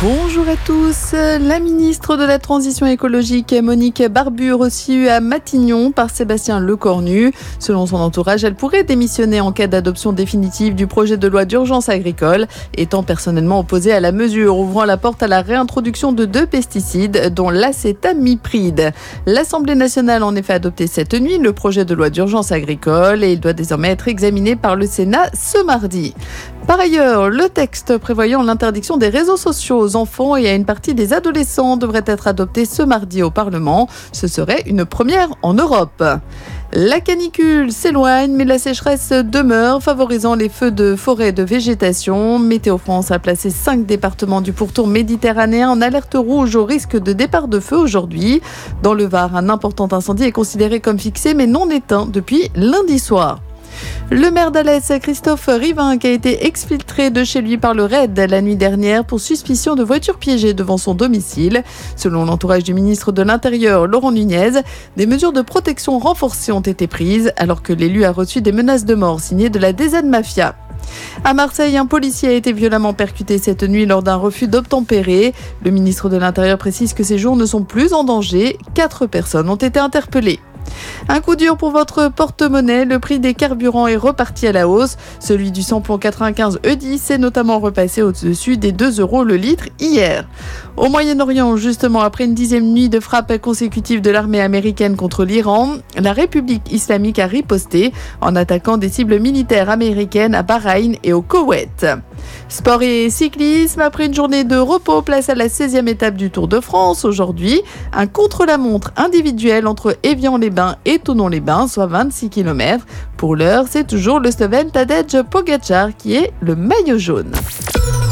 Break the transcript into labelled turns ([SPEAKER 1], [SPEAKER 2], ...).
[SPEAKER 1] Bonjour à tous. La ministre de la Transition écologique, Monique Barbu, reçue à Matignon par Sébastien Lecornu. Selon son entourage, elle pourrait démissionner en cas d'adoption définitive du projet de loi d'urgence agricole, étant personnellement opposée à la mesure, ouvrant la porte à la réintroduction de 2 pesticides, dont l'acétamipride. L'Assemblée nationale a en effet adopté cette nuit le projet de loi d'urgence agricole et il doit désormais être examiné par le Sénat ce mardi. Par ailleurs, le texte prévoyant l'interdiction des réseaux sociaux aux enfants et à une partie des adolescents devrait être adopté ce mardi au Parlement. Ce serait une première en Europe. La canicule s'éloigne, mais la sécheresse demeure, favorisant les feux de forêt et de végétation. Météo France a placé 5 départements du pourtour méditerranéen en alerte rouge au risque de départ de feu aujourd'hui. Dans le Var, un important incendie est considéré comme fixé, mais non éteint depuis lundi soir. Le maire d'Alès, Christophe Rivin, a été exfiltré de chez lui par le RAID la nuit dernière pour suspicion de voiture piégée devant son domicile. Selon l'entourage du ministre de l'Intérieur, Laurent Nunez, des mesures de protection renforcées ont été prises alors que l'élu a reçu des menaces de mort signées de la DZ Mafia. À Marseille, un policier a été violemment percuté cette nuit lors d'un refus d'obtempérer. Le ministre de l'Intérieur précise que ces jours ne sont plus en danger. 4 personnes ont été interpellées. Un coup dur pour votre porte-monnaie, le prix des carburants est reparti à la hausse. Celui du samplon 95 E10 est notamment repassé au-dessus des 2 € le litre hier. Au Moyen-Orient, justement, après une 10e nuit de frappes consécutives de l'armée américaine contre l'Iran, la République islamique a riposté en attaquant des cibles militaires américaines à Bahreïn et au Koweït. Sport et cyclisme, après une journée de repos, place à la 16e étape du Tour de France. Aujourd'hui, un contre-la-montre individuel entre Évian-les-Bains et Thonon-les-Bains, soit 26 km. Pour l'heure, c'est toujours le Slovène Tadej Pogačar qui est le maillot jaune.